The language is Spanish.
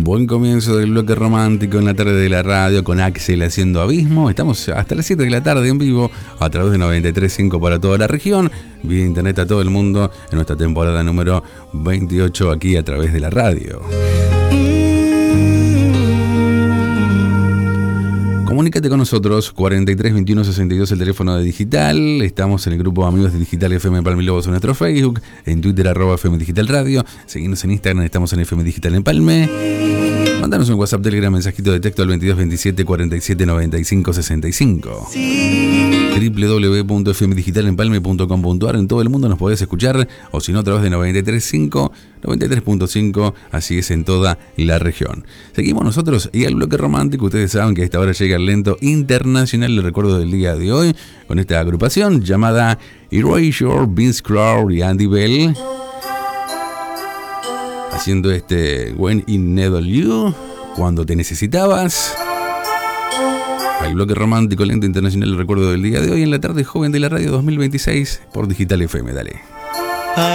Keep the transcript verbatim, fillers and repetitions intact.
Buen comienzo del bloque romántico en la tarde de la radio con Axel haciendo Abismo. Estamos hasta las siete de la tarde en vivo a través de noventa y tres punto cinco para toda la región, vía internet a todo el mundo en nuestra temporada número veintiocho aquí a través de la radio. Comunícate con nosotros, cuarenta y tres veintiuno sesenta y dos el teléfono de Digital. Estamos en el grupo Amigos de Digital F M Palme y Lobos en nuestro Facebook, en Twitter arroba F M Digital Radio. Seguimos en Instagram, estamos en F M Digital en Palme. Mándanos un WhatsApp, Telegram, mensajito de texto al veintidós veintisiete cuarenta y siete noventa y cinco sesenta y cinco. doble u doble u doble u punto f m digital en palme punto com punto a r. En todo el mundo nos podés escuchar, o si no, a través de noventa y tres punto cinco, noventa y tres punto cinco, así es en toda la región. Seguimos nosotros y al bloque romántico. Ustedes saben que a esta hora llega el lento internacional, el recuerdo del día de hoy, con esta agrupación llamada Erasure, Vince Clarke y Andy Bell, haciendo este When I Needed You, cuando te necesitabas. Al bloque romántico, lento internacional, el recuerdo del día de hoy en la tarde joven de la radio dos mil veintiséis por Digital F M. Dale.